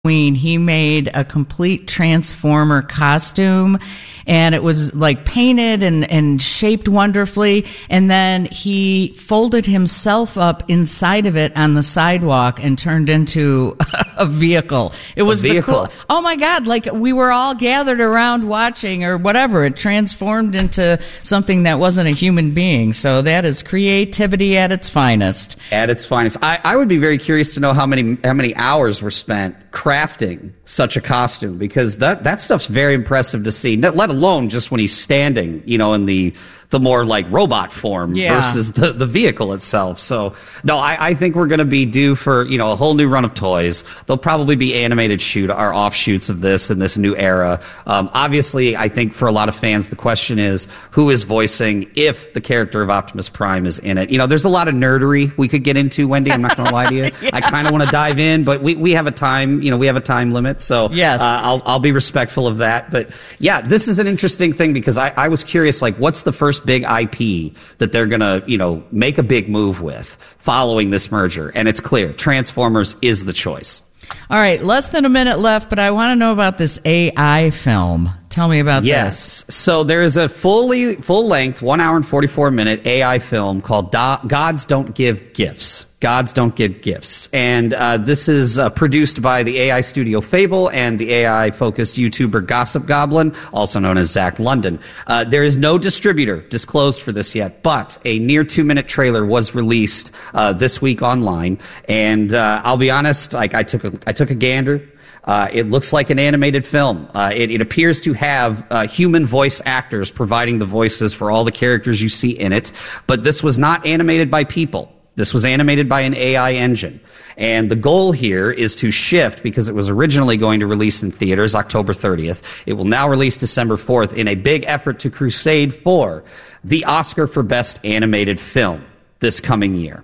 he made a complete Transformer costume, and it was like painted and shaped wonderfully. And then he folded himself up inside of it on the sidewalk and turned into a vehicle. It was the cool. Oh my God. Like we were all gathered around watching or whatever. It transformed into something that wasn't a human being. So that is creativity at its finest. At its finest. I would be very curious to know how many hours were spent crafting such a costume, because that stuff's very impressive to see, let alone just when he's standing, in the more like robot form versus the vehicle itself. So no, I think we're going to be due for, a whole new run of toys. There'll probably be animated offshoots of this in this new era. Obviously, I think for a lot of fans, the question is who is voicing if the character of Optimus Prime is in it. There's a lot of nerdery we could get into, Wendy. I'm not going to lie to you. Yeah. I kind of want to dive in, but we have a time, we have a time limit. So yes. I'll be respectful of that. But yeah, this is an interesting thing because I was curious, like, what's the first big IP that they're gonna, make a big move with following this merger? And it's clear, Transformers is the choice. All right, less than a minute left, but I want to know about this AI film. Tell me about this. Yes. So there is a full-length, 1 hour and 44-minute AI film called Gods Don't Give Gifts. Gods Don't Give Gifts. And this is produced by the AI studio Fable and the AI-focused YouTuber Gossip Goblin, also known as Zach London. There is no distributor disclosed for this yet, but a near 2-minute trailer was released this week online. And I'll be honest, like I took a gander. It looks like an animated film. It appears to have human voice actors providing the voices for all the characters you see in it. But this was not animated by people. This was animated by an AI engine. And the goal here is to shift, because it was originally going to release in theaters October 30th. It will now release December 4th in a big effort to crusade for the Oscar for Best Animated Film this coming year.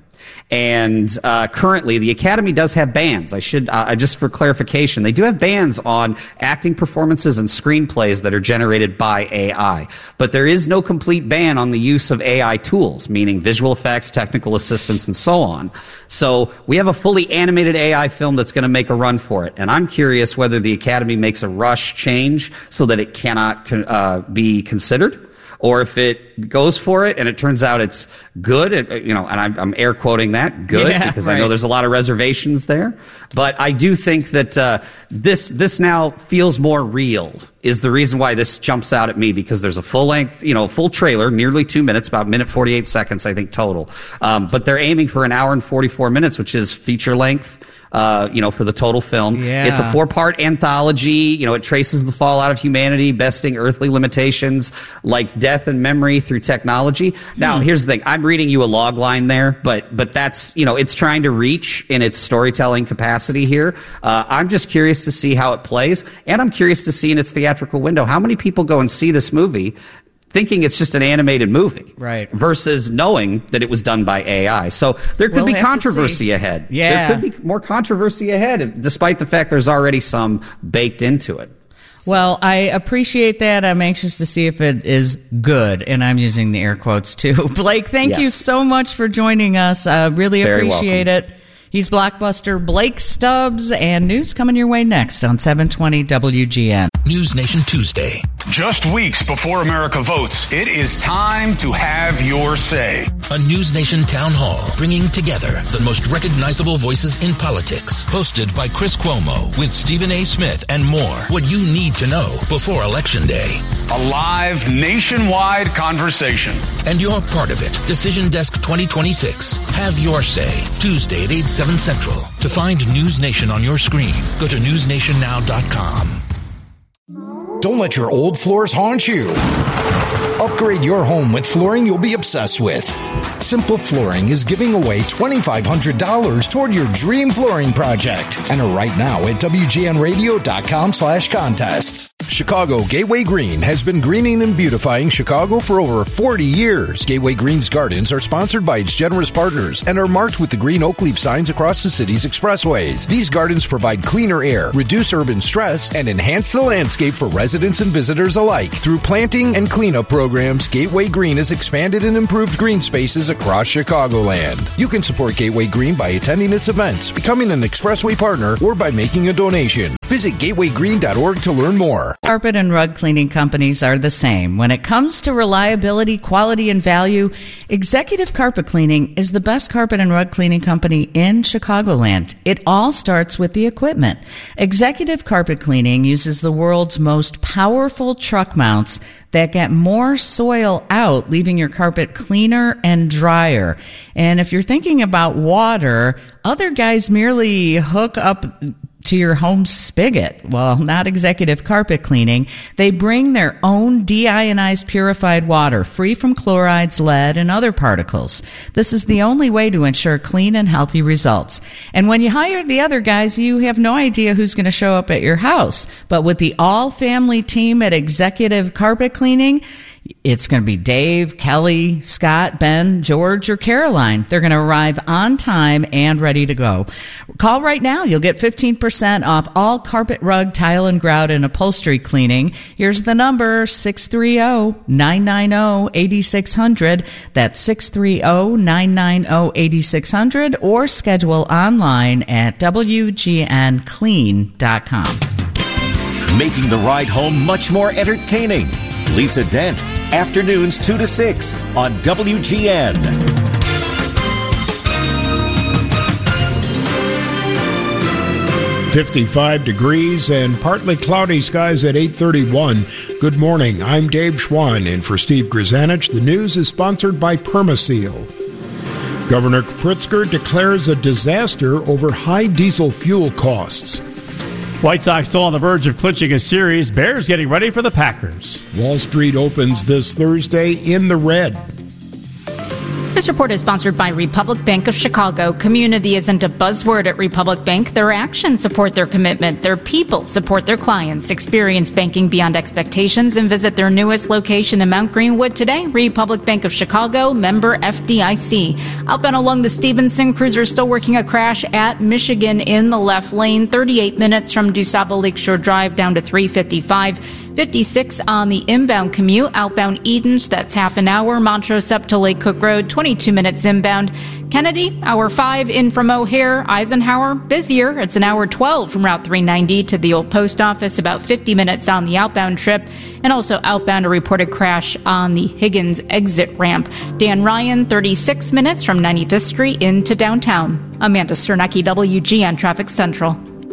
And currently, the Academy does have bans. Just for clarification, they do have bans on acting performances and screenplays that are generated by AI. But there is no complete ban on the use of AI tools, meaning visual effects, technical assistance, and so on. So we have a fully animated AI film that's going to make a run for it. And I'm curious whether the Academy makes a rush change so that it cannot be considered, or if it goes for it and it turns out it's good, and I'm air quoting that, good, because right. I know there's a lot of reservations there. But I do think that this now feels more real, is the reason why this jumps out at me, because there's a full-length, full trailer, nearly 2 minutes, about 1:48 seconds, I think, total. But they're aiming for 1 hour and 44 minutes, which is feature length. For the total film. Yeah. It's a 4-part anthology. It traces the fallout of humanity, besting earthly limitations like death and memory through technology. Now, here's the thing. I'm reading you a log line there, but that's, it's trying to reach in its storytelling capacity here. I'm just curious to see how it plays, and I'm curious to see in its theatrical window how many people go and see this movie thinking it's just an animated movie, right? Versus knowing that it was done by AI. So there could be controversy ahead. Yeah. There could be more controversy ahead, despite the fact there's already some baked into it. Well, I appreciate that. I'm anxious to see if it is good, and I'm using the air quotes too. Blake, thank you so much for joining us. Really appreciate it. He's Blockbuster Blake Stubbs, and news coming your way next on 720 WGN. News Nation Tuesday. Just weeks before America votes, it is time to have your say. A News Nation town hall bringing together the most recognizable voices in politics. Hosted by Chris Cuomo with Stephen A. Smith and more. What you need to know before Election Day. A live nationwide conversation. And you're part of it. Decision Desk 2026. Have your say. Tuesday at 8, 7 Central. To find News Nation on your screen, go to newsnationnow.com. Don't let your old floors haunt you. Upgrade your home with flooring you'll be obsessed with. Simple Flooring is giving away $2,500 toward your dream flooring project. Enter right now at WGNradio.com/contests. Chicago Gateway Green has been greening and beautifying Chicago for over 40 years. Gateway Green's gardens are sponsored by its generous partners and are marked with the green oak leaf signs across the city's expressways. These gardens provide cleaner air, reduce urban stress, and enhance the landscape for residents and visitors alike. Through planting and cleanup programs, Gateway Green has expanded and improved green spaces across Chicagoland. You can support Gateway Green by attending its events, becoming an Expressway partner, or by making a donation. Visit gatewaygreen.org to learn more. Carpet and rug cleaning companies are the same. When it comes to reliability, quality, and value, Executive Carpet Cleaning is the best carpet and rug cleaning company in Chicagoland. It all starts with the equipment. Executive Carpet Cleaning uses the world's most powerful truck mounts that get more soil out, leaving your carpet cleaner and drier. And if you're thinking about water, other guys merely hook up to your home spigot. Well, not Executive Carpet Cleaning. They bring their own deionized purified water, free from chlorides, lead, and other particles. This is the only way to ensure clean and healthy results. And when you hire the other guys, you have no idea who's going to show up at your house. But with the all-family team at Executive Carpet Cleaning, it's going to be Dave, Kelly, Scott, Ben, George, or Caroline. They're going to arrive on time and ready to go. Call right now. You'll get 15% off all carpet, rug, tile, and grout and upholstery cleaning. Here's the number, 630-990-8600. That's 630-990-8600, or schedule online at WGNclean.com. Making the ride home much more entertaining. Lisa Dent, afternoons 2 to 6 on WGN. 55 degrees and partly cloudy skies at 8:31. Good morning. I'm Dave Schwan, in for Steve Grzanich. The news is sponsored by Permaseal. Governor Pritzker declares a disaster over high diesel fuel costs. White Sox still on the verge of clinching a series. Bears getting ready for the Packers. Wall Street opens this Thursday in the red. This report is sponsored by Republic Bank of Chicago. Community isn't a buzzword at Republic Bank. Their actions support their commitment. Their people support their clients. Experience banking beyond expectations and visit their newest location in Mount Greenwood today. Republic Bank of Chicago, member FDIC. Outbound along the Stevenson, cruisers still working a crash at Michigan in the left lane. 38 minutes from DuSable Lakeshore Drive down to 355. 56 on the inbound commute. Outbound Edens, that's half an hour. Montrose up to Lake Cook Road, 22 minutes inbound. Kennedy, hour 5 in from O'Hare. Eisenhower, busier. It's an hour 12 from Route 390 to the old post office, about 50 minutes on the outbound trip. And also outbound, a reported crash on the Higgins exit ramp. Dan Ryan, 36 minutes from 95th Street into downtown. Amanda Cernecki, WGN Traffic Central.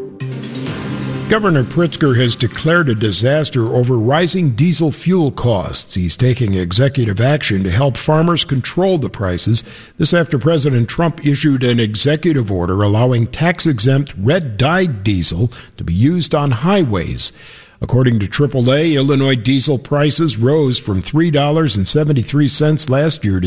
Governor Pritzker has declared a disaster over rising diesel fuel costs. He's taking executive action to help farmers control the prices. This after President Trump issued an executive order allowing tax-exempt red-dyed diesel to be used on highways. According to AAA, Illinois diesel prices rose from $3.73 last year to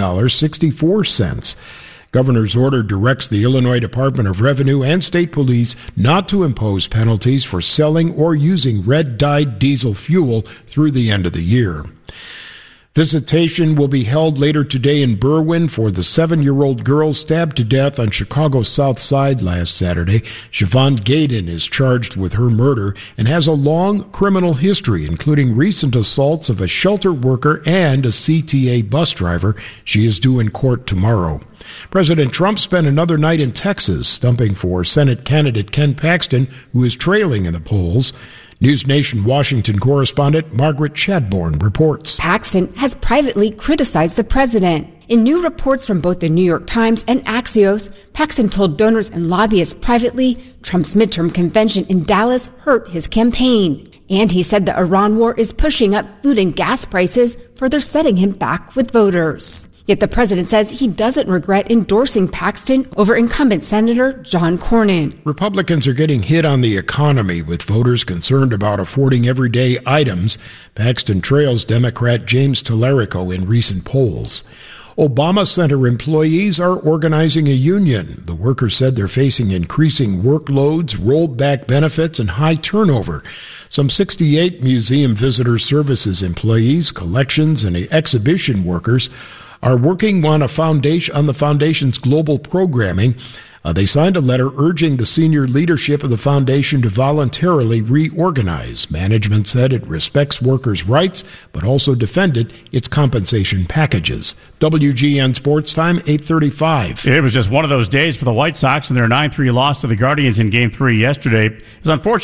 $6.64. Governor's order directs the Illinois Department of Revenue and state police not to impose penalties for selling or using red-dyed diesel fuel through the end of the year. Visitation will be held later today in Berwyn for the 7-year-old girl stabbed to death on Chicago's South Side last Saturday. Siobhan Gaydon is charged with her murder and has a long criminal history, including recent assaults of a shelter worker and a CTA bus driver. She is due in court tomorrow. President Trump spent another night in Texas, stumping for Senate candidate Ken Paxton, who is trailing in the polls. News Nation Washington correspondent Margaret Chadbourne reports. Paxton has privately criticized the president. In new reports from both the New York Times and Axios, Paxton told donors and lobbyists privately Trump's midterm convention in Dallas hurt his campaign. And he said the Iran war is pushing up food and gas prices, further setting him back with voters. Yet the president says he doesn't regret endorsing Paxton over incumbent Senator John Cornyn. Republicans are getting hit on the economy, with voters concerned about affording everyday items. Paxton trails Democrat James Tallarico in recent polls. Obama Center employees are organizing a union. The workers said they're facing increasing workloads, rolled back benefits, and high turnover. Some 68 Museum Visitor Services employees, collections, and exhibition workers are working on the foundation's global programming. They signed a letter urging the senior leadership of the foundation to voluntarily reorganize. Management said it respects workers' rights, but also defended its compensation packages. WGN Sports Time, 8:35. It was just one of those days for the White Sox in their 9-3 loss to the Guardians in Game 3 yesterday. It was unfortunate